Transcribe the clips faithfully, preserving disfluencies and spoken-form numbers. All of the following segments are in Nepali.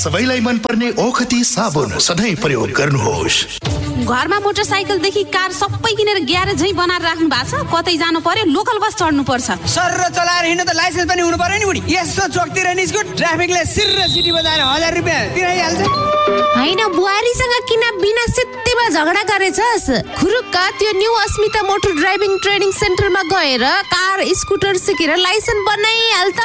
सबैलाई मनपर्ने ओखती साबुन सधैँ प्रयोग गर्नुहोस्। घरमा मोटरसाइकलदेखि कार सबै किनेर ग्यारेजै बनाएर राख्नु भएको छ। कतै जानु पर्यो लोकल बस चढ्नु पर्छ। सर चलाएर हिँड्नु त लाइसेन्स पनि हुनु पर्यो नि बुढी। यसो चोकतिर निस्क्यो ट्राफिकले सिर सिटी बजाएर हजार रुपियाँ तिराइहाल्छ। हैन बुहारीसँग किन बिना सित्तैमा झगडा गरेछस्? खुरुक्क त्यो न्यू अस्मिता मोटर ड्राइभिङ ट्रेनिङ सेन्टरमा गएर कार स्कुटर सिकेर लाइसेन्स बनाइहाल त।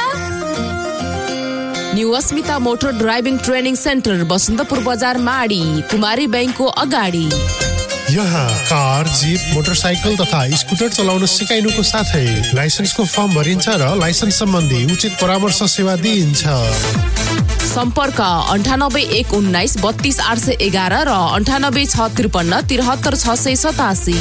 न्यू अस्मिता motor driving training centre Basantapur बजार माडी कुमारी बैंकको अगाडि। यहाँ कार, जीप, मोटरसाइकल तथा स्कुटर चलाउन सिकाइनुको साथै लाइसेन्सको फर्म भरिन्छ र लाइसेन्स सम्बन्धी उचित परामर्श सेवा दिइन्छ। सम्पर्क अन्ठानब्बे एक उन्नाइस बत्तीस आठ सय एघार र अन्ठानब्बे छ त्रिपन्न त्रिहत्तर छ सय सतासी।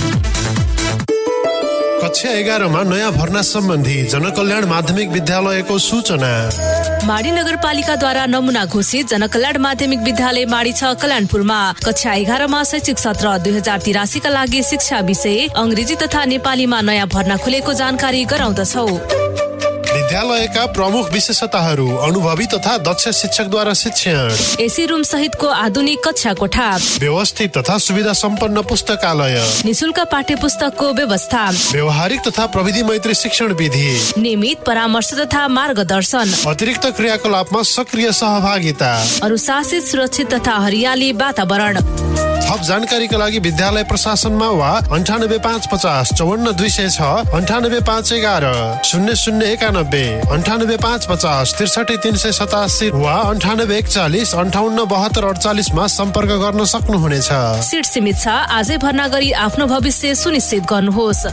कक्षा एघारमा नयाँ भर्ना सम्बन्धी जनकल्याण माध्यमिक विद्यालयको सूचना। माडी नगरपालिकाद्वारा नमुना घोषित जनकल्याण माध्यमिक विद्यालय माडी छ कल्याणपुरमा कक्षा एघारमा शैक्षिक सत्र दुई हजार तिरासीका लागि शिक्षा विषय अंग्रेजी तथा नेपालीमा नयाँ भर्ना खुलेको जानकारी गराउँदछौ। विद्यालयका प्रमुख विशेषताहरू अनुभवी तथा दक्ष शिक्षकद्वारा शिक्षण, एसी रुम सहितको आधुनिक कक्षा कोठा, व्यवस्थित तथा सुविधा सम्पन्न पुस्तकालय, निशुल्क पाठ्य पुस्तकको व्यवस्था, व्यवहारिक तथा प्रविधि मैत्री शिक्षण विधि, नियमित परामर्श तथा मार्गदर्शन, अतिरिक्त क्रियाकलापमा सक्रिय सहभागिता, अनुशासित सुरक्षित तथा हरियाली वातावरण। थप जानकारीका लागि विद्यालय प्रशासनमा वा अन्ठानब्बे पाँच पचास चौवन्न दुई सय छ अन्ठानब्बे पाँच एघार शून्य शून्य एकानब्बे अन्ठानब्बे पाँच पचास त्रिसठी तीन सय सतासी वा अन्ठानब्बे एकचालिस अन्ठाउन्न बहत्तर अडचालिसमा सम्पर्क गर्न सक्नुहुनेछ। सिट सीमित छ। आजै भर्ना गरी आफ्नो भविष्य सुनिश्चित गर्नुहोस्।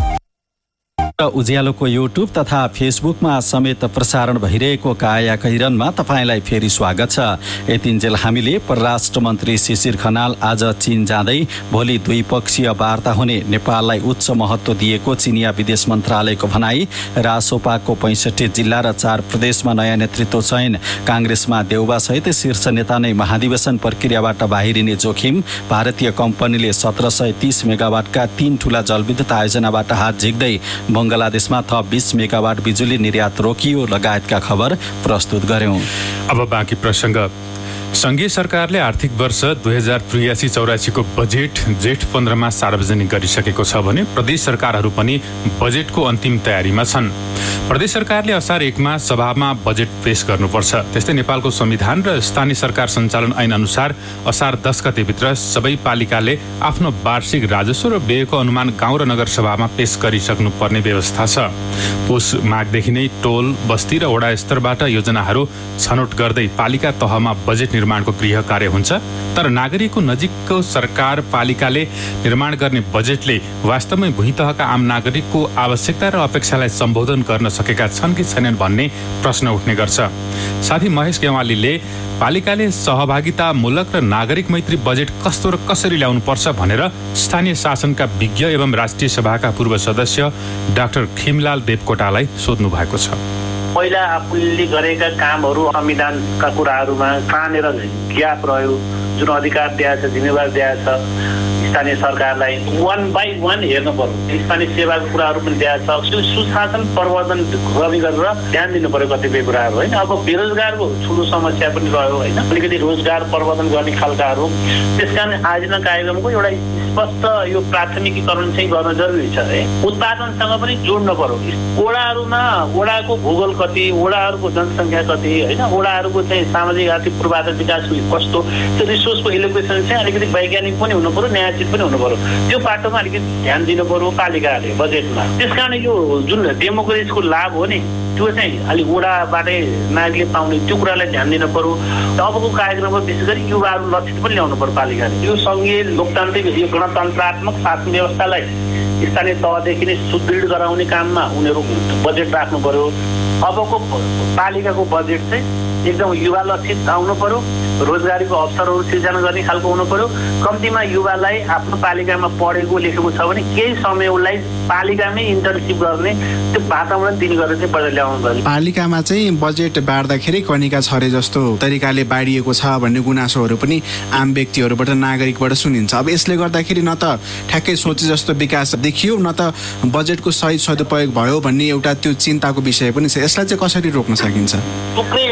उज्यालोको युट्युब तथा फेसबुकमा समेत प्रसारण भइरहेको काया कैरनमा तपाईँलाई फेरि स्वागत छ। यतिन्जेल हामीले परराष्ट्र मन्त्री शिशिर खनाल आज चीन जाँदै भोलि द्विपक्षीय वार्ता हुने नेपाललाई उच्च महत्त्व दिएको चिनिया विदेश मन्त्रालयको भनाई, रासोपाको पैँसठी जिल्ला र चार प्रदेशमा नयाँ नेतृत्व चयन, काङ्ग्रेसमा देउबा सहित शीर्ष नेता नै महाधिवेशन प्रक्रियाबाट बाहिरिने जोखिम, भारतीय कम्पनीले सत्र सय तीस मेगावाटका तीन ठूला जलविद्युत आयोजनाबाट हात झिक्दै बङ्गलादेशमा थप बीस मेगावाट बिजुली निर्यात रोकियो लगायतका खबर प्रस्तुत गर्यौं। अब बाँकी प्रसङ्ग। संघीय सरकारले आर्थिक वर्ष दुई हजार त्रियासी चौरासीको बजेट जेठ पन्ध्रमा सार्वजनिक गरिसकेको छ भने प्रदेश सरकारहरू पनि बजेटको अन्तिम तयारीमा छन्। प्रदेश सरकारले असार एकमा सभामा बजेट पेश गर्नुपर्छ। त्यस्तै नेपालको संविधान र स्थानीय सरकार सञ्चालन ऐन अनुसार असार दस गतेभित्र सबै पालिकाले आफ्नो वार्षिक राजस्व र व्ययको अनुमान गाउँ र नगर सभामा पेश गरिसक्नु पर्ने व्यवस्था छ। पुस माघदेखि नै टोल, बस्ती र वडा स्तरबाट योजनाहरू छनौट गर्दै पालिका तहमा बजेट निर्माणको गृह कार्य हुन्छ। तर नागरिकको नजिकको सरकार पालिकाले निर्माण गर्ने बजेटले वास्तवमै भूमि तहका आम नागरिकको आवश्यकता र अपेक्षालाई सम्बोधन गर्न सकेका छन् कि छैनन् भन्ने प्रश्न उठ्ने गर्छ। साथी महेश गेवालीले पालिकाले सहभागितामूलक र नागरिक मैत्री बजेट कस्तो र कसरी ल्याउनु पर्छ भनेर स्थानीय शासनका विज्ञ एवं राष्ट्रिय सभाका पूर्व सदस्य डाक्टर खिमलाल देवकोटालाई सोध्नु भएको छ। पहिला आफूले गरेका कामहरू संविधानका कुराहरूमा कहाँनिर ग्याप रह्यो, जुन अधिकार दिएको छ, जिम्मेवार दिएको छ स्थानीय सरकारलाई वान बाई वान हेर्नु पर्यो। स्थानीय सेवाको कुराहरू पनि दिएको छ, सुशासन प्रवर्धन गर्ने गरेर ध्यान दिनु पर्यो कतिपय कुराहरू होइन। अब बेरोजगारको ठुलो समस्या पनि रह्यो होइन, अलिकति रोजगार प्रवर्धन गर्ने खालकाहरू। त्यस कारण आयोजना कार्यक्रमको एउटा स्पष्ट यो प्राथमिकीकरण चाहिँ गर्न जरुरी छ है। उत्पादनसँग पनि जोड्नु पर्यो। वडाहरूमा वडाको भूगोल कति, वडाहरूको जनसङ्ख्या कति होइन, वडाहरूको चाहिँ सामाजिक आर्थिक पूर्वाधार विकास कस्तो, त्यो रिसोर्सको एलोकेसन चाहिँ अलिकति वैज्ञानिक पनि हुनु पर्यो, न्यायोचित पनि हुनु पर्यो। त्यो पाटोमा अलिकति ध्यान दिनु पर्यो पालिकाले बजेटमा। त्यस कारण यो जुन डेमोक्रेसीको लाभ हो नि त्यो चाहिँ अलिक वडाबाटै नागरिकले पाउने त्यो कुरालाई ध्यान दिनु पर्यो। अबको कार्यक्रममा विशेष गरी युवाहरू लक्षित पनि ल्याउनु पर्यो पालिकाले। यो सङ्घीय लोकतान्त्रिक यो गणतन्त्रात्मक शासन व्यवस्थालाई स्थानीय तहदेखि नै सुदृढ गराउने काममा उनीहरू बजेट राख्नु पर्यो। अबको पालिकाको बजेट चाहिँ एकदम युवा लक्षित आउनु पर्यो, रोजगारीको अवसरहरू सिर्जना गर्ने खालको हुनु पर्यो। कम्तीमा युवालाई आफ्नो पालिकामा पढेको लेखेको छ भने केही समय उसलाई पालिकामै इन्टर्नसिप गर्ने त्यो वातावरण दिने गरेर चाहिँ बजेट ल्याउनु पर्यो। पालिकामा चाहिँ बजेट बाँड्दाखेरि कनिका छरे जस्तो तरिकाले बाँडिएको छ भन्ने गुनासोहरू पनि आम व्यक्तिहरूबाट नागरिकबाट सुनिन्छ। अब यसले गर्दाखेरि न त ठ्याक्कै सोचे जस्तो विकास देखियो न त बजेटको सही सदुपयोग भयो भन्ने एउटा त्यो चिन्ताको विषय पनि छ। यसलाई चाहिँ कसरी रोक्न सकिन्छ? थुप्रै योजनाहरू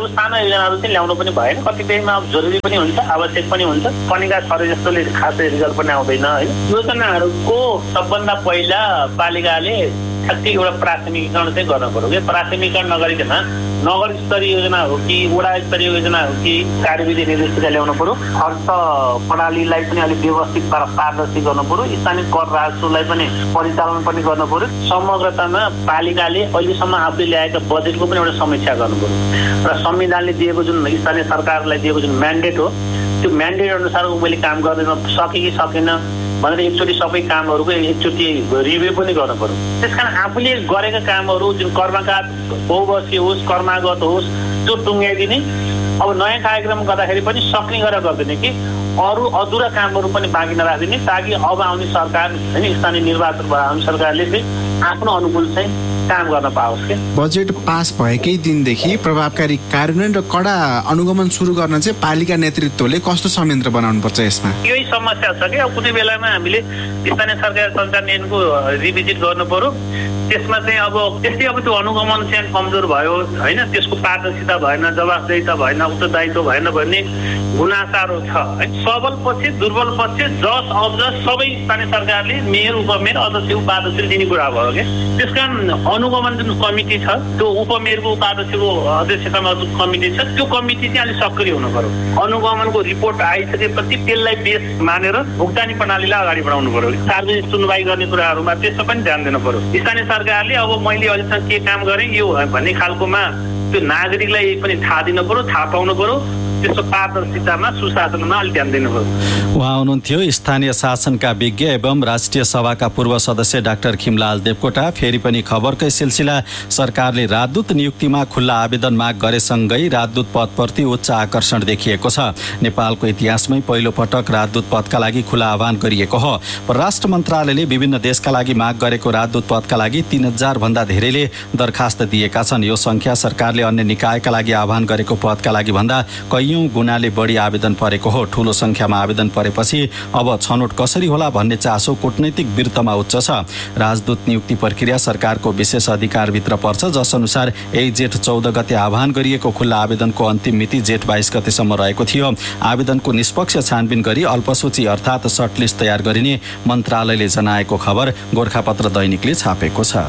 योजनाहरू साना योजनाहरू चाहिँ ल्याउनु पनि भएन, कतिपयमा अब जरुरी पनि हुन्छ, आवश्यक पनि हुन्छ। कनिका छरे जस्तोले खासै रिजल्ट पनि आउँदैन होइन। योजनाहरूको सबभन्दा पहिला पालिकाले ठ्याक्कै एउटा प्राथमिकीकरण चाहिँ गर्न पर्यो कि प्राथमिकीकरण नगरिकन नगर स्तरीय योजना हो कि वडा स्तरीय योजना हो कि कार्यविधि निर्देशिका ल्याउनु पर्यो। खर्च प्रणालीलाई पनि अलिक व्यवस्थित पारदर्शी गर्नु पर्यो। स्थानीय कर राजस्वलाई पनि परिचालन पनि गर्नु पर्यो। समग्रतामा पालिकाले अहिलेसम्म आफूले ल्याएका बजेटको पनि एउटा समीक्षा गर्नु पर्यो र संविधानले दिएको जुन स्थानीय सरकारलाई दिएको जुन म्यान्डेट हो त्यो म्यान्डेट अनुसार मैले काम गर्न सके कि सकेन भनेर एकचोटि सबै कामहरूको एकचोटि रिभ्यू पनि गर्नु पर्यो। त्यसकारण आफूले गरेका कामहरू जुन कर्मकाण्ड बहुवर्षीय होस् कर्मागत होस् त्यो टुङ्ग्याइदिने, अब नयाँ कार्यक्रम गर्दाखेरि पनि सक्ने गरेर गर्दिने कि अरू अधुरा कामहरू पनि बाँकी नराखिदिने, ताकि अब आउने सरकार होइन स्थानीय निर्वाचन भएर आउने सरकारले चाहिँ आफ्नो अनुकूल चाहिँ काम गर्न पाओस् के। बजेट पास भएकै दिनदेखि प्रभावकारी कार्यान्वयन र कडा अनुगमन सुरु गर्न चाहिँ पालिका नेतृत्वले कस्तो संयन्त्र बनाउनु पर्छ यसमा? यही समस्या छ कि अब कुनै बेलामा हामीले स्थानीय सरकार सञ्चालन नियमको रिभिजिट गर्नु पर्यो। त्यसमा चाहिँ अब त्यस्तै अब त्यो अनुगमन चाहिँ कमजोर भयो होइन, त्यसको पारदर्शिता भएन, जवाफदेहिता भएन, उत्तरदायित्व भएन भन्ने गुनासाहरू छ है। सबल पक्ष दुर्बल पक्ष जस अबजस सबै स्थानीय सरकारले मेयर उपमेयर अध्यक्ष उपाध्यक्ष दिने कुरा भयो क्या। त्यसकारण अनुगमन जुन कमिटी छ त्यो उपमेयरको उपाध्यक्षको अध्यक्षतामा जुन कमिटी छ त्यो कमिटी चाहिँ अलिक सक्रिय हुनु पर्यो। अनुगमनको रिपोर्ट आइसकेपछि त्यसलाई बेस मानेर भुक्तानी प्रणालीलाई अगाडि बढाउनु पर्यो। सार्वजनिक सुनवाई गर्ने कुराहरूमा त्यसमा पनि ध्यान दिनु पर्यो। स्थानीय सरकारले अब मैले अहिलेसम्म के काम गरेँ यो भन्ने खालकोमा त्यो नागरिकलाई पनि थाहा दिनु पर्यो, थाहा पाउनु पर्यो। त्यसको पारदर्शितामा सुशासनमा अलिक ध्यान दिनु पर्यो। उहाँ हुनुहुन्थ्यो स्थानीय शासनका विज्ञ एवं राष्ट्रिय सभाका पूर्व सदस्य डाक्टर खिमलाल देवकोटा। फेरि पनि खबरकै सिलसिला सरकारले राजदूत नियुक्तिमा खुल्ला आवेदन माग गरेसँगै राजदूत पदप्रति उच्च आकर्षण देखिएको छ। नेपालको इतिहासमै पहिलो पटक राजदूत पदका लागि खुल्ला आह्वान गरिएको हो। परराष्ट्र मन्त्रालयले विभिन्न देशका लागि माग गरेको राजदूत पदका लागि तीन हजार भन्दा धेरैले दरखास्त दिएका छन्। यो संख्या सरकारले अन्य निकायका लागि आह्वान गरेको पदका लागि भन्दा कैयौं गुणाले बढी आवेदन परेको हो। ठूलो संख्यामा आवेदन परेपछि अब छनौट कसरी होला भन्ने चासो कूटनैतिक वृत्तमा उच्च छ। राजदूत नियुक्ति प्रक्रिया सरकारको विशेष अधिकारभित्र पर्छ, जस अनुसार यही जेठ चौध गते आह्वान गरिएको खुल्ला आवेदनको अन्तिम मिति जेठ बाइस गतेसम्म रहेको थियो। आवेदनको निष्पक्ष छानबिन गरी अल्पसूची अर्थात् सर्टलिस्ट तयार गरिने मन्त्रालयले जनाएको खबर गोरखापत्र दैनिकले छापेको छ।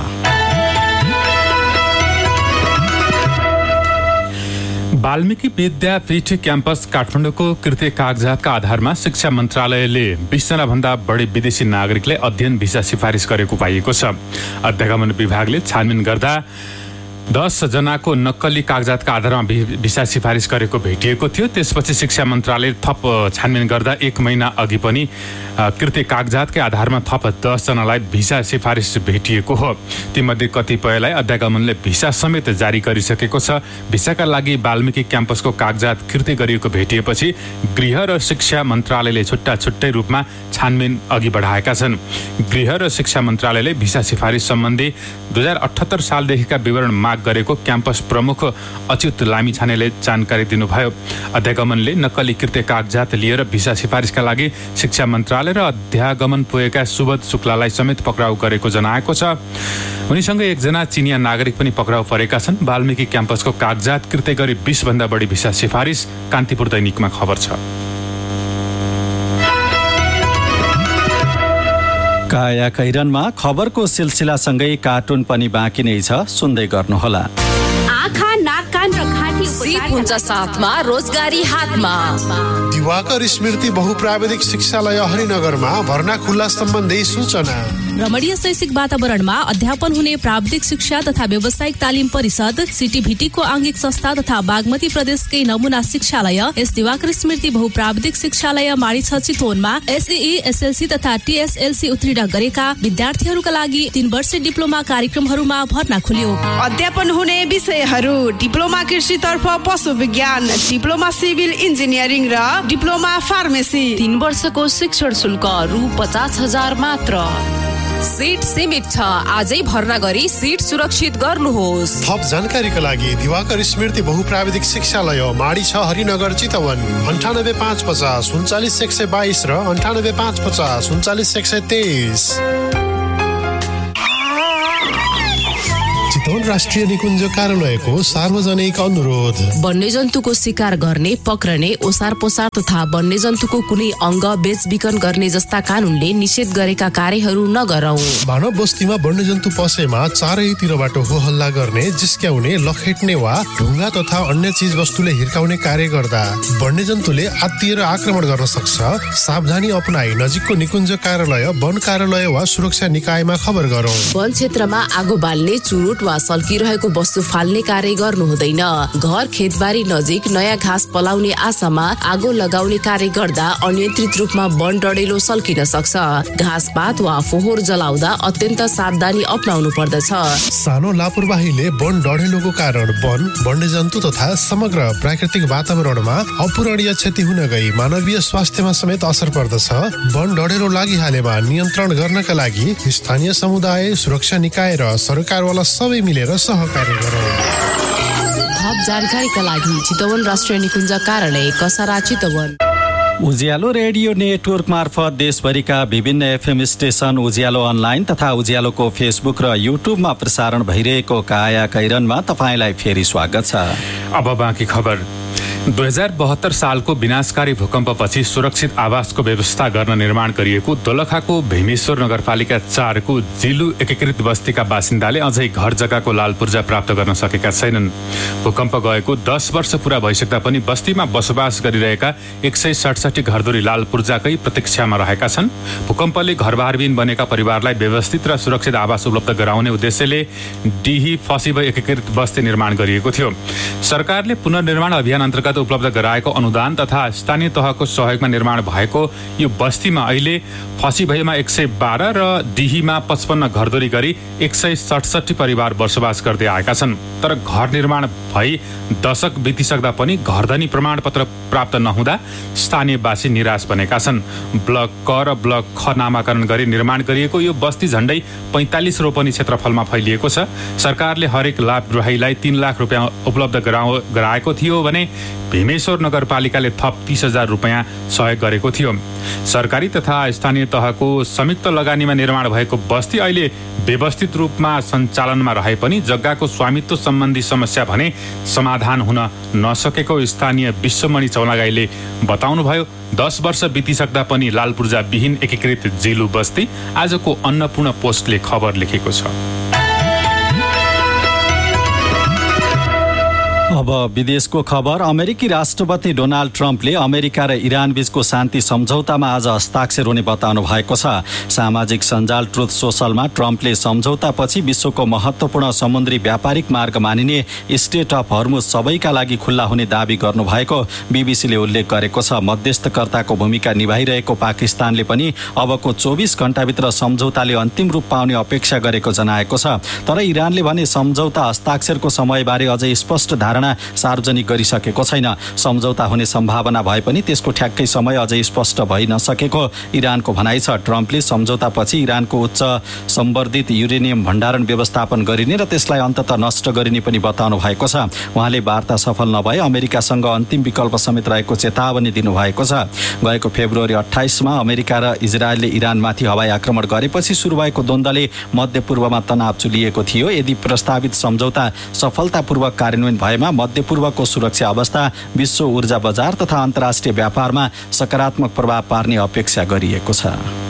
वाल्मीकि विद्यापीठ क्याम्पस काठमाडौँको कृत्य कागजातका आधारमा शिक्षा मन्त्रालयले बीसजना भन्दा बढी विदेशी नागरिकलाई अध्ययन भिसा सिफारिस गरेको पाइएको छ। अध्यागमन विभागले छानबिन गर्दा दस जनाको नक्कली कागजातका आधारमा भिसा सिफारिस गरेको भेटिएको थियो। त्यसपछि शिक्षा मन्त्रालयले थप छानबिन गर्दा एक महिना अघि पनि कृत्य कागजातकै आधारमा थप दस जनालाई भिसा सिफारिस भेटिएको हो। तीमध्ये कतिपयलाई अध्यागमनले भिसा समेत जारी गरिसकेको छ। भिसाका लागि वाल्मीकि क्याम्पसको कागजात कृत्य गरिएको भेटिएपछि गृह र शिक्षा मन्त्रालयले छुट्टा छुट्टै रूपमा छानबिन अघि बढाएका छन्। गृह र शिक्षा मन्त्रालयले भिसा सिफारिस सम्बन्धी दुई हजार अठहत्तर सालदेखिका विवरण माग गरेको क्याम्पस प्रमुख अच्युत लामिछानेले जानकारी दिनुभयो। अध्यागमनले नक्कली कृत्य कागजात लिएर भिसा सिफारिसका लागि शिक्षा मन्त्रालय र अध्यागमन पुगेका सुबोध शुक्लालाई समेत पक्राउ गरेको जनाएको छ। उनीसँगै एकजना चिनिया नागरिक पनि पक्राउ परेका छन्। वाल्मीकि क्याम्पसको कागजात कृत्य गरी बीस भन्दा बढी भिसा सिफारिस कान्तिपुर दैनिकमा खबर छ। काया कैरनमा खबरको सिलसिलासँगै कार्टुन पनि बाँकी नै छ, सुन्दै गर्नुहोला। आँखा नाक कान र घाँटी सिप हुन्छ साथमा, रोजगारी हातमा। दिवाकर स्मृति बहुप्राविधिक शिक्षालय हरिनगरमा भर्ना खुल्ला सम्बन्धी सूचना। रमणीय शैक्षिक वातावरणमा अध्यापन हुने प्राविधिक शिक्षा तथा व्यावसायिक तालिम परिषद सिटीभिटीको आंगिक संस्था तथा बागमती प्रदेशकै नमुना शिक्षालय यस दिवाकर स्मृति बहुप्राविधिक शिक्षालय माडी छ चितवनमा एसईई एसएलसी तथा टीएसएलसी उत्तीर्ण गरेका विद्यार्थीहरूका लागि तीन वर्षीय डिप्लोमा कार्यक्रमहरूमा भर्ना खुल्यो। अध्यापन हुने विषयहरू डिप्लोमा कृषितर्फ पशु विज्ञान, डिप्लोमा सिभिल इन्जिनियरिङ र डिप्लोमा फार्मेसी। तीन वर्षको शिक्षण शुल्क रु पचास हजार मात्र। सीट सीमित छ, आजै भर्ना गरी सीट सुरक्षित गर्नुहोस्। थप जानकारीका लागि दिवाकर स्मृति बहुप्राविधिक शिक्षालय माडी छ हरिनगर चितवन अन्ठानब्बे पाँच पचास उन्चालिस एक सय बाइस र अन्ठानब्बे पाँच पचास उन्चालिस एक सय तेइस। चितवन राष्ट्रिय निकुञ्ज कार्यालयको सार्वजनिक अनुरोध। वन्यजन्तुको शिकार गर्ने, पक्रने, ओसार पोसार तथा वन्यजन्तुको कुनै अङ्ग बेचबिखन गर्ने जस्ता कानूनले निषेध गरेका कार्यहरू नगरौं। मानव बस्तीमा वन्यजन्तु पसेमा चारैतिरबाट हो हल्ला गर्ने, जिस्क्याउने, लखेट्ने वा ढुङ्गा तथा अन्य चीज वस्तुले हिर्काउने कार्य गर्दा वन्यजन्तुले आत्तिएर आक्रमण गर्न सक्छ। सावधानी अपनाई नजिकको निकुञ्ज कार्यालय, वन कार्यालय वा सुरक्षा निकायमा खबर गरौं। वन क्षेत्रमा आगो बाल्ने, चुरोट वा सल्किरहेको वस्तु फाल्ने कार्य गर्नु हुँदैन। घर खेतबारी नजिक नयाँ घाँस पलाउने आशामा आगो लगाउने कार्य गर्दा अनियन्त्रित रूपमा वन डढेलो सल्किन सक्छ। घाँसपात वा फोहोर जलाउँदा अत्यन्त सावधानी अपनाउनु पर्दछ। सानो लापरवाहीले वन डढेलोको कारण वन, वन्यजन्तु तथा समग्र प्राकृतिक वातावरणमा अपूरणीय क्षति हुन गई मानवीय स्वास्थ्यमा समेत असर पर्दछ। वन डढेलो लागिहालेमा नियन्त्रण गर्नका लागि स्थानीय समुदाय, सुरक्षा निकाय र सरकारवाला सबै मिलेर सहकार्य गरौँ। थप जानकारीका लागि चितवन राष्ट्रिय निकुञ्ज कार्यालय, कसरा, चितवन। उज्यालो रेडियो नेटवर्क मार्फत देशभरिका विभिन्न एफएम स्टेशन, उज्यालो अनलाइन तथा उज्यालोको फेसबुक र युट्युबमा प्रसारण भइरहेको काया कैरनमा तपाईँलाई फेरि स्वागत छ। अब बाँकी खबर। दुई हजार बहत्तर सालको विनाशकारी भूकम्पपछि सुरक्षित आवासको व्यवस्था गर्न निर्माण गरिएको दोलखाको भीमेश्वर नगरपालिका चारको जिलु एकीकृत बस्तीका बासिन्दाले अझै घर जग्गाको लाल पूर्जा प्राप्त गर्न सकेका छैनन्। भूकम्प गएको दस वर्ष पुरा भइसक्दा पनि बस्तीमा बसोबास गरिरहेका एक सय सडसठी घरधुरी लाल पूर्जाकै प्रतीक्षामा रहेका छन्। भूकम्पले घरबारविहीन बनेका परिवारलाई व्यवस्थित र सुरक्षित आवास उपलब्ध गराउने उद्देश्यले डिही फसिभई एकीकृत बस्ती निर्माण गरिएको थियो। सरकारले पुनर्निर्माण अभियान अन्तर्गत उपलब्ध गराएको अनुदान तथा स्थानीय तहको सहयोगमा निर्माण भएको यो बस्तीमा अहिले फसिभईमा एक सय बाह्र र डिहीमा पचपन्न घरधुरी गरी एक सय सडसठी परिवार बसोबास गर्दै आएका छन्। तर घर निर्माण भई दशक बितिसक्दा पनि घरधनी प्रमाणपत्र प्राप्त नहुँदा स्थानीयवासी निराश बनेका छन्। ब्लक क र ब्लक ख नामाकरण गरी निर्माण गरिएको यो बस्ती झण्डै पैँतालिस रोपनी क्षेत्रफलमा फैलिएको छ। सरकारले हरेक लाभग्राहीलाई तीन लाख रुपियाँ उपलब्ध गराएको थियो भने भीमेश्वर नगरपालिकाले थप तीस हजार रुपियाँ सहयोग गरेको थियो। सरकारी तथा स्थानीय तहको संयुक्त लगानीमा निर्माण भएको बस्ती अहिले व्यवस्थित रूपमा सञ्चालनमा रहे पनि जग्गाको स्वामित्व सम्बन्धी समस्या भने समाधान हुन नसकेको स्थानीय विश्वमणि चौलागाईले बताउनुभयो। दस वर्ष बितिसक्दा पनि लाल पूर्जा विहीन एकीकृत जिलु बस्ती आजको अन्नपूर्ण पोस्टले खबर लेखेको छ। अब विदेशको खबर। अमेरिकी राष्ट्रपति डोनाल्ड ट्रम्पले अमेरिका र इरान बीचको शान्ति सम्झौतामा आज हस्ताक्षर हुने बताउनु भएको छ। सामाजिक सञ्जाल ट्रुथ सोसलमा ट्रम्पले सम्झौतापछि विश्वको महत्त्वपूर्ण समुद्री व्यापारिक मार्ग मानिने स्ट्रेट अफ हर्मुज सबैका लागि खुल्ला हुने दावी गर्नुभएको बीबीसीले उल्लेख गरेको छ। मध्यस्थकर्ताको भूमिका निभाइरहेको पाकिस्तानले पनि अबको चौबिस घण्टाभित्र सम्झौताले अन्तिम रूप पाउने अपेक्षा गरेको जनाएको छ। तर इरानले भने सम्झौता हस्ताक्षरको समयबारे अझै स्पष्ट धारणा सार्वजनिक गरिसकेको छैन। सम्झौता हुने सम्भावना भए पनि त्यसको ठ्याक्कै समय अझै स्पष्ट भइ नसकेको इरानको भनाइ छ। ट्रम्पले सम्झौतापछि इरानको उच्च सम्वर्धित युरेनियम भण्डारण व्यवस्थापन गरिने र त्यसलाई अन्ततः नष्ट गरिने पनि बताउनु भएको छ। उहाँले वार्ता सफल नभए अमेरिकासँग अन्तिम विकल्प समेत रहेको चेतावनी दिनुभएको छ। गएको फेब्रुअरी अठाइसमा अमेरिका र इजरायलले इरानमाथि हवाई आक्रमण गरेपछि सुरु भएको द्वन्द्वले मध्यपूर्वमा तनाव चुलिएको थियो। यदि प्रस्तावित सम्झौता सफलतापूर्वक कार्यान्वयन भएमा मध्यपूर्वको सुरक्षा अवस्था, विश्व ऊर्जा बजार तथा अन्तर्राष्ट्रिय व्यापारमा सकारात्मक प्रभाव पार्ने अपेक्षा गरिएको छ।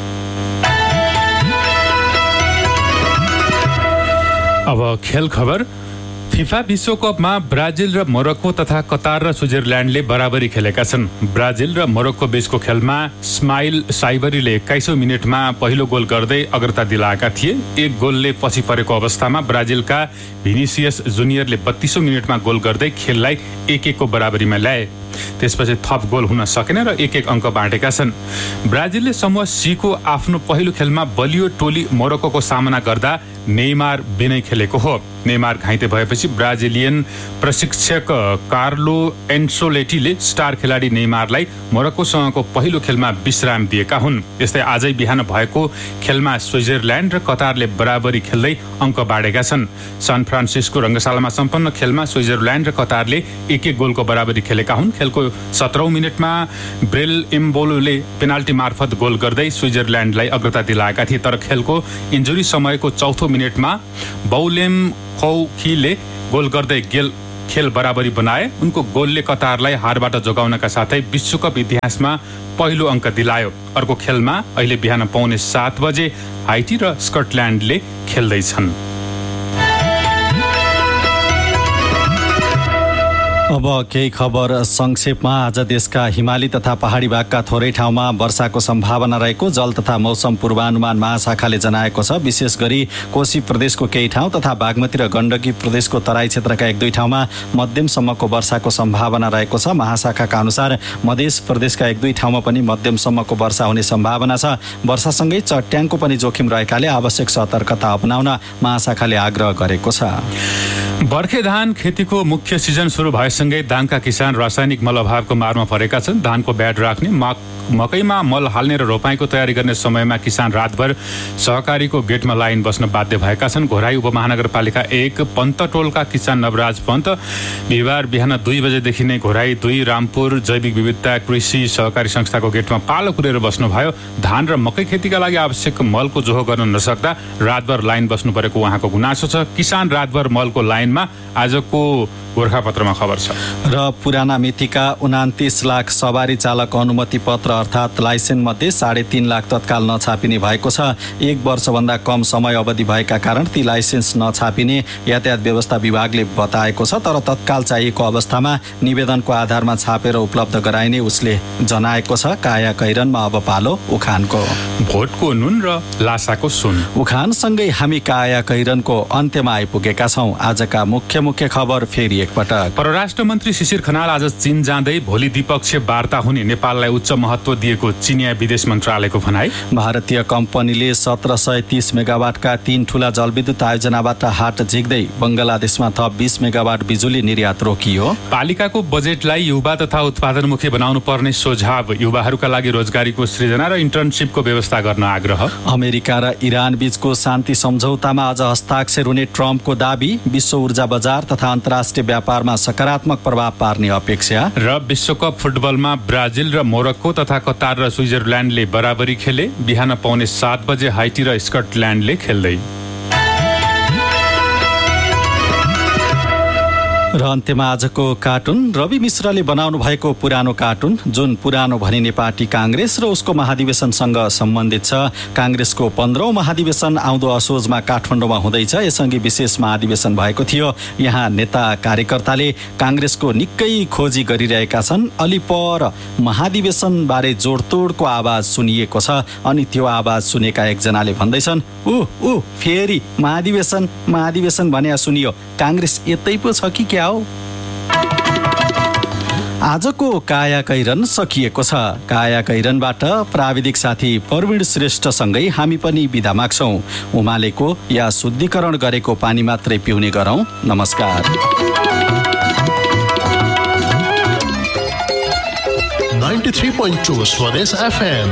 अब खेल खबर। फिफा विश्वकपमा ब्राजिल र मोरक्को तथा कतार र स्विजरल्यान्डले बराबरी खेलेका छन्। ब्राजिल र मोरक्को बीचको खेलमा स्माइल साइबरीले एक्काइसौँ मिनटमा पहिलो गोल गर्दै अग्रता दिलाएका थिए। एक गोलले पछि परेको अवस्थामा ब्राजिलका भिनिसियस जुनियरले बत्तीसौँ मिनटमा गोल गर्दै खेललाई एक एकको बराबरीमा ल्याए। त्यसपछि थप गोल हुन सकेन र एक एक अङ्क बाँडेका छन्। ब्राजिलले समूह सीको आफ्नो पहिलो खेलमा बलियो टोली मोरक्कोको सामना गर्दा नेइमार बिनै खेलेको हो। नेइमार घाइते भएपछि ब्राजिलियन प्रशिक्षक कार्लो एन्सोलेटीले स्टार खेलाडी नेइमारलाई मोरक्कोसँगको पहिलो खेलमा विश्राम दिएका हुन्। यस्तै आजै बिहान भएको खेलमा स्विजरल्यान्ड र कतारले बराबरी खेल्दै अङ्क बाँडेका छन्। सान फ्रान्सिस्को रङ्गशालामा सम्पन्न खेलमा स्विजरल्यान्ड र कतारले एक एक गोलको बराबरी खेलेका हुन्। खेलको सत्रौं मिनटमा ब्रेल एम्बोलोले पेनाल्टी मार्फत गोल गर्दै स्विजरल्यान्डलाई अग्रता दिलाएका थिए, तर खेलको इन्जुरी समयको चौथो मिनटमा बौलेम खौखीले गोल गर्दै गेल खेल बराबरी बनाए। उनको गोलले कतारलाई हारबाट जोगाउनका साथै विश्वकप इतिहासमा पहिलो अङ्क दिलायो। अर्को खेलमा अहिले बिहान पौने सात बजे हाइटी र स्कटल्यान्डले खेल्दैछन्। अब केही खबर संक्षेपमा। आज देशका हिमाली तथा पहाडी भागका थोरै ठाउँमा वर्षाको सम्भावना रहेको जल तथा मौसम पूर्वानुमान महाशाखाले जनाएको छ। विशेष गरी कोशी प्रदेशको केही ठाउँ तथा बागमती र गण्डकी प्रदेशको तराई क्षेत्रका एक दुई ठाउँमा मध्यमसम्मको वर्षाको सम्भावना रहेको छ। महाशाखाका अनुसार मध्य प्रदेशका एक दुई ठाउँमा पनि मध्यमसम्मको वर्षा हुने सम्भावना छ। वर्षासँगै चट्याङको पनि जोखिम रहेकाले आवश्यक सतर्कता अपनाउन महाशाखाले आग्रह गरेको छ। बर्खे धान खेतीको मुख्य सिजन सुरु भएसँगै दाङका किसान रासायनिक मल अभावको मारमा परेका छन्। धानको ब्याड राख्ने, मकैमा मल हाल्ने र रोपाईँको तयारी गर्ने समयमा किसान रातभर सहकारीको गेटमा लाइन बस्न बाध्य भएका छन्। घोराई उपमहानगरपालिका एक पन्तटोलका किसान नवराज पन्त बिहिबार बिहान दुई बजेदेखि नै घोराई दुई रामपुर जैविक विविधता कृषि सहकारी संस्थाको गेटमा पालो पुरेर बस्नुभयो। धान र मकै खेतीका लागि आवश्यक मलको जोहो गर्न नसक्दा रातभर लाइन बस्नु परेको उहाँको गुनासो छ। किसान रातभर मलको लाइनमा आजको गोर्खापत्रमा खबर छ। र पुराना मितिका उनातिस लाख सवारी चालक अनुमति पत्र अर्थात् लाइसेन्स मध्ये साढे तीन लाख तत्काल नछापिने भएको छ। एक वर्षभन्दा कम समय अवधि भएका कारण ती लाइसेन्स नछापिने यातायात व्यवस्था विभागले बताएको छ। तर तत्काल चाहिएको अवस्थामा निवेदनको आधारमा छापेर उपलब्ध गराइने उसले जनाएको छ। काया कैरनमा अब पालो उखानको। भोटको नुन र लासाको सुन। उखानसँगै हामी काया कैरनको अन्त्यमा आइपुगेका छौँ। आजका मुख्य मुख्य खबर फेरि एकपटक। परराष्ट्र मन्त्री शिशिर खनाल आज चीन जाँदै भोलि द्विपक्षीय वार्ता हुने नेपाललाई उच्च महत्व दिएको चिनिया विदेश मन्त्रालयको भनाई। भारतीय कम्पनीले सत्र सय तीस मेगावाटका तीन ठूला जलविद्युत आयोजनाबाट हात झिक्दै बङ्गलादेशमा थप बीस मेगावाट बिजुली निर्यात रोकियो। पालिकाको बजेटलाई युवा तथा उत्पादनमुखी बनाउनु पर्ने सुझाव। युवाहरूका लागि रोजगारीको सृजना र इन्टर्नशिपको व्यवस्था गर्न आग्रह। अमेरिका र इरान बीचको शान्ति सम्झौतामा आज हस्ताक्षर हुने ट्रम्पको दाबी। विश्व ऊर्जा बजार तथा अन्तर्राष्ट्रिय व्यापारमा सकारात्मक प्रभाव पार्ने अपेक्षा। र विश्वकप फुटबलमा ब्राजिल र मोरक्को तथा कतार र स्विजरल्यान्डले बराबरी खेले। बिहान पौने सात बजे हाइटी र स्कटल्यान्डले खेल्दै। र अन्त्यमा आजको कार्टुन। रवि मिश्रले बनाउनु भएको पुरानो कार्टुन, जुन पुरानो भनिने पार्टी काङ्ग्रेस र उसको महाधिवेशनसँग सम्बन्धित छ। काङ्ग्रेसको पन्ध्रौं महाधिवेशन आउँदो असोजमा काठमाडौँमा हुँदैछ। यसअघि विशेष महाधिवेशन भएको थियो। यहाँ नेता कार्यकर्ताले काङ्ग्रेसको निकै खोजी गरिरहेका छन्। अलि पर महाधिवेशन बारे जोडतोडको आवाज सुनिएको छ। अनि त्यो आवाज सुनेका एकजनाले भन्दैछन्, ऊ ऊ फेरि महाधिवेशन महाधिवेशन भन्या सुनियो, काङ्ग्रेस यतै पो छ कि क्या हो? आजको काया कैरन सकिएको छ। काया कैरनबाट प्राविधिक साथी प्रवीण श्रेष्ठसँगै हामी पनि बिदा माग्छौँ। उमालेको या शुद्धिकरण गरेको पानी मात्रै पिउने गरौँ। नमस्कार। नाइन्टी थ्री पोइन्ट टू स्वदेश एफएम।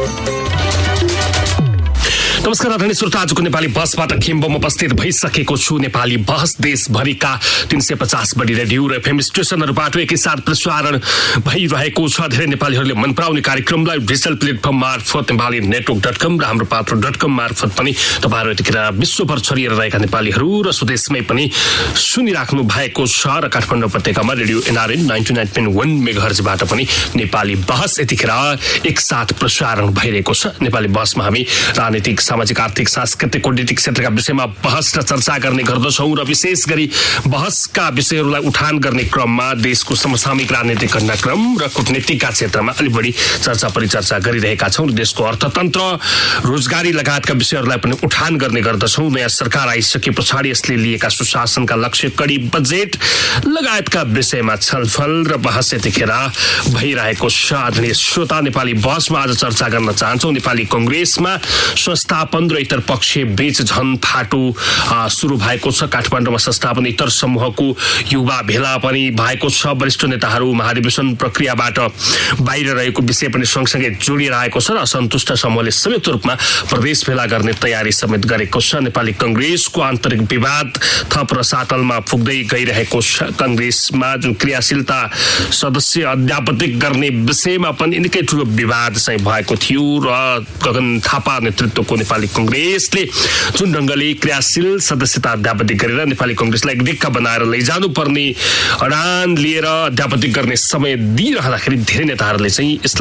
नमस्कार आदरणीय श्रोता, आजको नेपाली बसबाट खिम्बोमा उपस्थित भइसकेको छु। नेपाली बस देशभरिका तीन सय पचास बढी रेडियो र एफएम स्टेशनहरूबाट एकैसाथ प्रसारण भइरहेको छ। धेरै नेपालीहरूले मन पराउने कार्यक्रमलाई डिजिटल प्लेटफर्म मार्फत नेपाली नेटवर्क डट कम र हाम्रो पात्र डट कम मार्फत पनि तपाईँहरू यतिखेर विश्वभर छरिएर रहेका नेपालीहरू र स्वदेशमै पनि सुनिराख्नु भएको छ। र काठमाडौँ उपत्यकामा radio NRN ninety nine point one मेगाहर्जबाट पनि नेपाली बहस यतिखेर एकसाथ प्रसारण भइरहेको छ। नेपाली बसमा हामी राजनीतिक, सामाजिक, आर्थिक, सांस्कृतिक, कूटनीतिक क्षेत्रका विषयमा बहस र चर्चा गर्ने गर्दछौँ र विशेष गरी बहसका विषयहरूलाई उठान गर्ने क्रममा देशको समसामयिक राजनीतिक घटनाक्रम र कूटनीतिका क्षेत्रमा अलि बढी चर्चा परिचर्चा गरिरहेका छौँ। देशको अर्थतन्त्र, रोजगारी लगायतका विषयहरूलाई पनि उठान गर्ने गर्दछौँ। नयाँ सरकार आइसके पछाडि यसले लिएका सुशासनका लक्ष्य, कडी, बजेट लगायतका विषयमा छलफल र बहस यतिखेर भइरहेको छ। आदरणीय श्रोता, नेपाली बसमा आज चर्चा गर्न चाहन्छौँ नेपाली कङ्ग्रेसमा संस्था संस्थापन र इतर पक्ष बीच झन फाटो सुरु भएको छ। काठमाडौँमा संस्थापन इतर समूहको युवा भेला पनि भएको छ। वरिष्ठ नेताहरू महाधिवेशन प्रक्रियाबाट बाहिर रहेको विषय पनि सँगसँगै जोडिएर आएको छ र असन्तुष्ट समूहले संयुक्त रूपमा प्रदेश भेला गर्ने तयारी समेत गरेको छ। नेपाली कंग्रेसको आन्तरिक विवाद थप रसातलमा पुग्दै गइरहेको छ। कंग्रेसमा जुन क्रियाशीलता सदस्य अध्यापतिक गर्ने विषयमा पनि निकै ठुलो विवाद चाहिँ भएको थियो र गगन थापा नेतृत्वको नेपाली कंग्रेसले जुन ढङ्गले क्रियाशील सदस्यता अध्यापतिक गरेर नेपाली कंग्रेसलाई दिक्क बनाएर लैजानु पर्ने अडान लिएर अध्यापतिक गर्ने समय दिइरहँदाखेरि धेरै नेताहरूले चाहिँ यसलाई